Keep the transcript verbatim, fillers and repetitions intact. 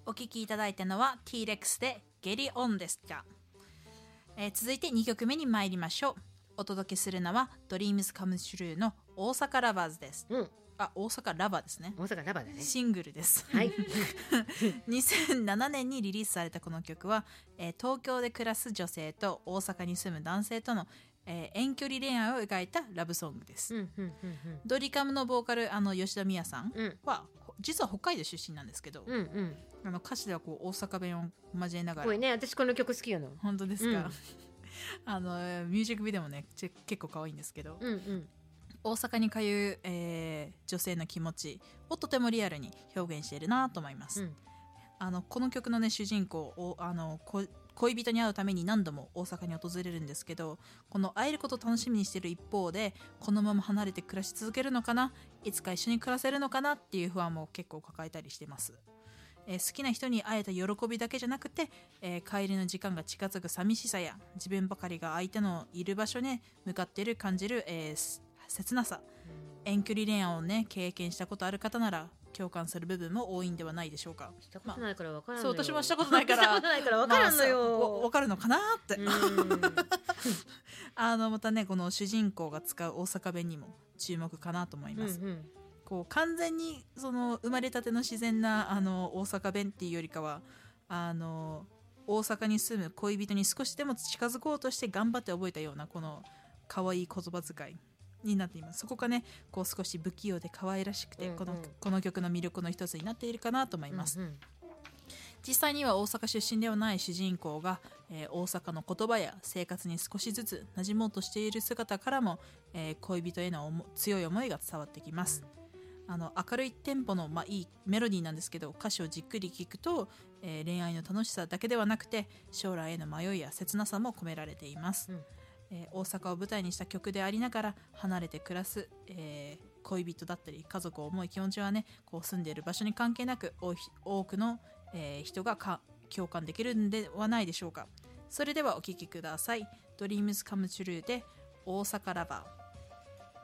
お聴きいただいたのは T-Rex でゲリオンでした、えー、続いてにきょくめに参りましょう。お届けするのは Dreams Come True の大阪ラバーズです、うん、あ、大阪ラバーですね。 大阪ラバーだね。 シングルです、 はい、 にせんななねんにリリースされたこの曲は、えー、東京で暮らす女性と大阪に住む男性とのえー、遠距離恋愛を描いたラブソングです、うんうんうんうん、ドリカムのボーカルあの吉田美也さんは、うん、実は北海道出身なんですけど、うんうん、あの歌詞ではこう大阪弁を交えながら、 これね、私この曲好きよの。 本当ですか、うん、あのミュージックビデオもね結構可愛いんですけど、うんうん、大阪に通う、えー、女性の気持ちをとてもリアルに表現しているなと思います、うん、あのこの曲のね主人公をあのこ恋人に会うために何度も大阪に訪れるんですけど、この会えることを楽しみにしている一方で、このまま離れて暮らし続けるのかな、いつか一緒に暮らせるのかなっていう不安も結構抱えたりしてます、えー、好きな人に会えた喜びだけじゃなくて、えー、帰りの時間が近づく寂しさや自分ばかりが相手のいる場所に向かっている感じる、えー、切なさ、遠距離恋愛をね経験したことある方なら共感する部分も多いんではないでしょうか。 したことないから分からんのよ、 まあ、そう私もしたことないからしたことないから分からんのよ、 まあ、分かるのかなってあのまたねこの主人公が使う大阪弁にも注目かなと思います、うんうん、こう完全にその生まれたての自然なあの大阪弁っていうよりかはあの大阪に住む恋人に少しでも近づこうとして頑張って覚えたようなこの可愛い言葉遣いになっています。そこがねこう少し不器用で可愛らしくて、うんうん、このこの曲の魅力の一つになっているかなと思います、うんうん、実際には大阪出身ではない主人公が、えー、大阪の言葉や生活に少しずつ馴染もうとしている姿からも、えー、恋人への強い思いが伝わってきます、うん、あの明るいテンポの、まあ、いいメロディーなんですけど、歌詞をじっくり聴くと、えー、恋愛の楽しさだけではなくて将来への迷いや切なさも込められています、うん、えー、大阪を舞台にした曲でありながら離れて暮らす、えー、恋人だったり家族を思う気持ちはねこう住んでいる場所に関係なく多くの、えー、人がか共感できるんではないでしょうか。それではお聴きください。 Dreams Come True で大阪ラバー。